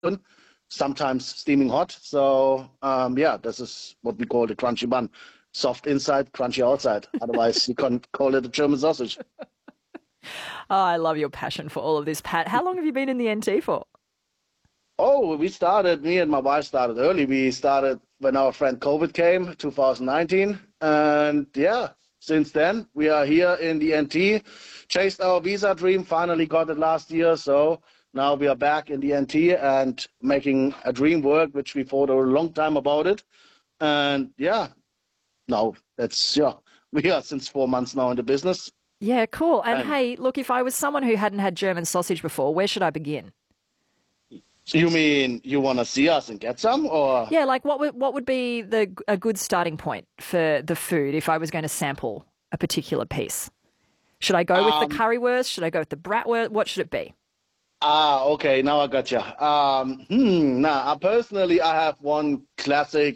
sometimes steaming hot. So yeah, this is what we call the crunchy bun. Soft inside, crunchy outside. Otherwise, you can't call it a German sausage. Oh, I love your passion for all of this, Pat. How long have you been in the NT for? Oh, me and my wife started early. We started when our friend COVID came, 2019. And yeah, since then, we are here in the NT, chased our visa dream, finally got it last year. So now we are back in the NT and making a dream work, which we thought a long time about it. And yeah, now yeah, we are since 4 months now in the business. Yeah, cool. And And hey, look, if I was someone who hadn't had German sausage before, where should I begin? you mean you want to see us and get some, or? Yeah, like what would be a good starting point for the food if I was going to sample a particular piece? Should I go with the Um, currywurst? Should I go with the bratwurst? What should it be? Okay, now I got you. Nah, personally, I have one classic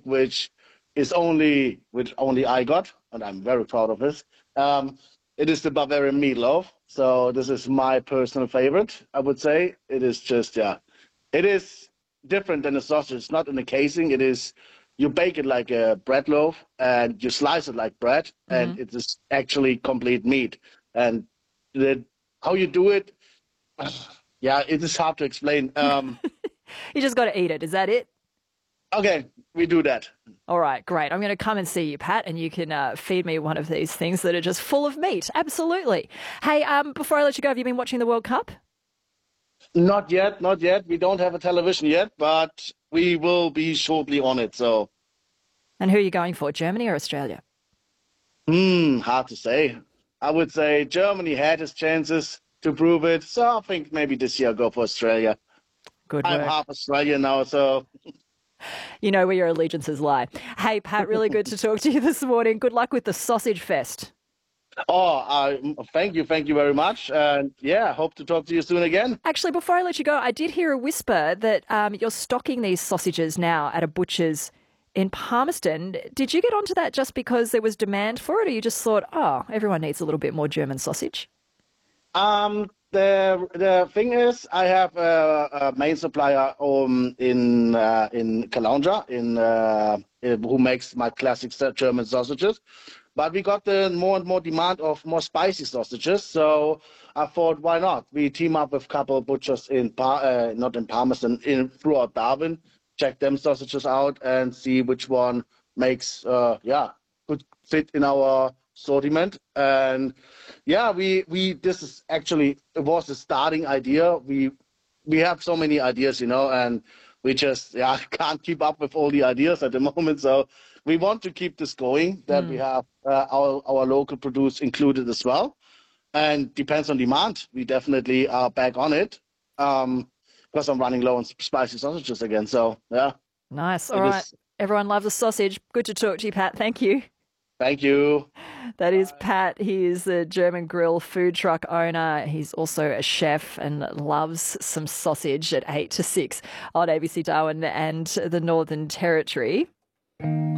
which only I got, and I'm very proud of this. Um, it is the Bavarian meatloaf. So this is my personal favorite, I would say. It is just, yeah, it is different than a sausage. It's not in a casing. You bake it like a bread loaf and you slice it like bread, Hmm. and it is actually complete meat. And the, how you do it, yeah, it is hard to explain. You just got to eat it. Is that it? Okay, we do that. All right, great. I'm going to come and see you, Pat, and you can feed me one of these things that are just full of meat. Absolutely. Hey, before I let you go, have you been watching the World Cup? Not yet, not yet. We don't have a television yet, but we will be shortly on it. So, And who are you going for, Germany or Australia? hard to say. I would say Germany had its chances to prove it. So I think maybe this year I'll go for Australia. Good I'm work. half Australian now, so You know where your allegiances lie. Hey, Pat, really good to talk to you this morning. Good luck with the Sausage Fest. thank you very much, and yeah, hope to talk to you soon again. Actually, before I let you go, I did hear a whisper that you're stocking these sausages now at a butcher's in Palmerston. Did you get onto that just because there was demand for it, or you just thought, oh, everyone needs a little bit more German sausage? The thing is, I have a main supplier in Caloundra who makes my classic German sausages. But we got the more and more demand of more spicy sausages, so I thought, why not? We team up with a couple of butchers not in Palmerston, in throughout Darwin, check them sausages out and see which one makes could fit in our assortiment. And yeah, we this is actually it was the starting idea. We have so many ideas, and we just can't keep up with all the ideas at the moment. So we want to keep this going. That we Mm. have our local produce included as well, and depends on demand. We definitely are back on it. Because I'm running low on spicy sausages again. So yeah, Nice. All it right. is. Everyone loves a sausage. Good to talk to you, Pat. Thank you. Thank you. That is Pat. He is the German grill food truck owner. He's also a chef and loves some sausage at 8 to 6 on ABC Darwin and the Northern Territory.